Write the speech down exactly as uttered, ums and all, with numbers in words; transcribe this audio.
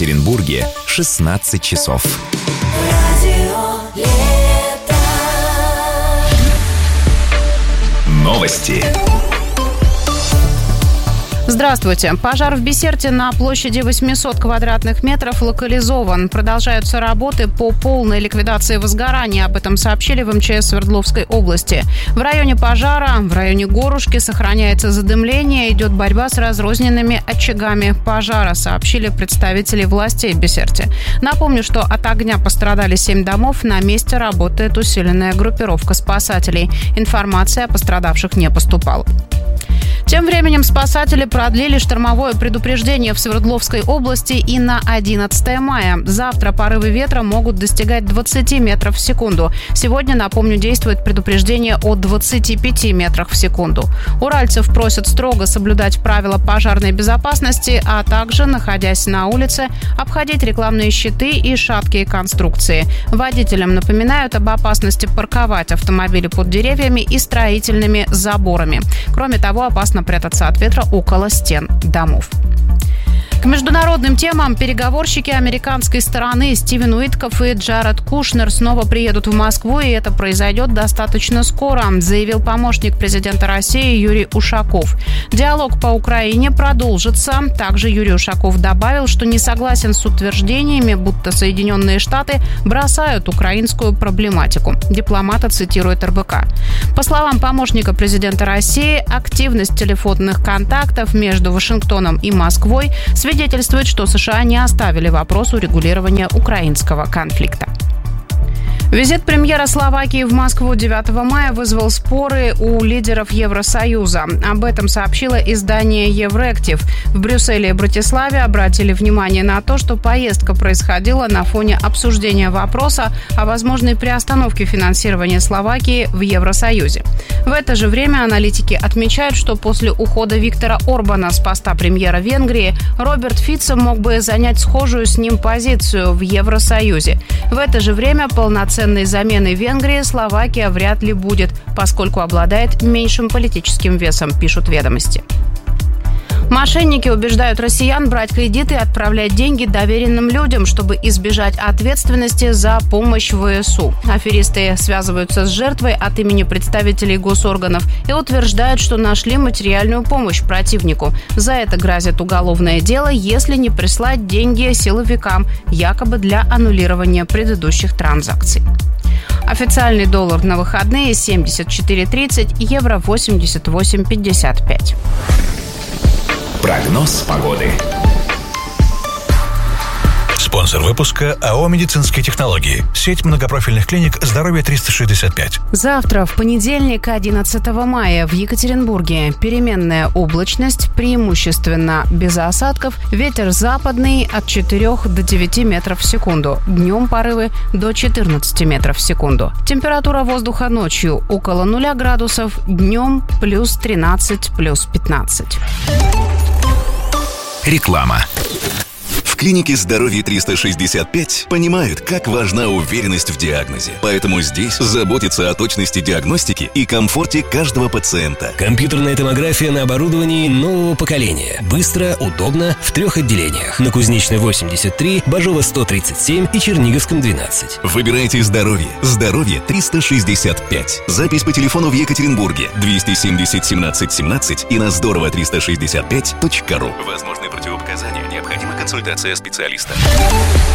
Екатеринбурге шестнадцать часов. Новости. Здравствуйте. Пожар в Бисерте на площади восемьсот квадратных метров локализован. Продолжаются работы по полной ликвидации возгорания. Об этом сообщили в эм че эс Свердловской области. В районе пожара, в районе Горушки, сохраняется задымление. Идет борьба с разрозненными очагами пожара, сообщили представители властей в Бисерте. Напомню, что от огня пострадали семь домов. На месте работает усиленная группировка спасателей. Информация о пострадавших не поступала. Тем временем спасатели продлили штормовое предупреждение в Свердловской области и на одиннадцатое мая. Завтра порывы ветра могут достигать двадцати метров в секунду. Сегодня, напомню, действует предупреждение о двадцати пяти метрах в секунду. Уральцев просят строго соблюдать правила пожарной безопасности, а также, находясь на улице, обходить рекламные щиты и шаткие конструкции. Водителям напоминают об опасности парковать автомобили под деревьями и строительными заборами. Кроме того, опасно прятаться от ветра около стен домов. К международным темам переговорщики американской стороны Стивен Уитков и Джаред Кушнер снова приедут в Москву, и это произойдет достаточно скоро, заявил помощник президента России Юрий Ушаков. Диалог по Украине продолжится. Также Юрий Ушаков добавил, что не согласен с утверждениями, будто Соединенные Штаты бросают украинскую проблематику. Дипломата цитирует эр бэ ка. По словам помощника президента России, активность телефонных контактов между Вашингтоном и Москвой свидетельствует, что США не оставили вопрос урегулирования украинского конфликта. Визит премьера Словакии в Москву девятого мая вызвал споры у лидеров Евросоюза. Об этом сообщило издание «Еврактив». В Брюсселе и Братиславе обратили внимание на то, что поездка происходила на фоне обсуждения вопроса о возможной приостановке финансирования Словакии в Евросоюзе. В это же время аналитики отмечают, что после ухода Виктора Орбана с поста премьера Венгрии Роберт Фицо мог бы занять схожую с ним позицию в Евросоюзе. В это же время полноценной заменой Венгрии Словакия вряд ли будет, поскольку обладает меньшим политическим весом, пишут «Ведомости». Мошенники убеждают россиян брать кредиты и отправлять деньги доверенным людям, чтобы избежать ответственности за помощь вэ эс у. Аферисты связываются с жертвой от имени представителей госорганов и утверждают, что нашли материальную помощь противнику. За это грозит уголовное дело, если не прислать деньги силовикам, якобы для аннулирования предыдущих транзакций. Официальный доллар на выходные семьдесят четыре тридцать, евро восемьдесят восемь пятьдесят пять. Прогноз погоды. Спонсор выпуска АО «Медицинские технологии». Сеть многопрофильных клиник «Здоровье триста шестьдесят пять». Завтра, в понедельник, одиннадцатого мая, в Екатеринбурге переменная облачность, преимущественно без осадков, ветер западный от четырёх до девяти метров в секунду. Днем порывы до четырнадцати метров в секунду. Температура воздуха ночью около нуля градусов, днем плюс тринадцать, плюс пятнадцать. Реклама. В клинике «Здоровье триста шестьдесят пять» понимают, как важна уверенность в диагнозе. Поэтому здесь заботятся о точности диагностики и комфорте каждого пациента. Компьютерная томография на оборудовании нового поколения. Быстро, удобно, в трех отделениях. На Кузнечной восемьдесят три, Бажова сто тридцать семь и Черниговском двенадцать. Выбирайте «Здоровье». «Здоровье триста шестьдесят пять». Запись по телефону в Екатеринбурге двести семьдесят семнадцать семнадцать и на здорово триста шестьдесят пять точка ру. Возможны противопоказания. Необходима консультация специалиста.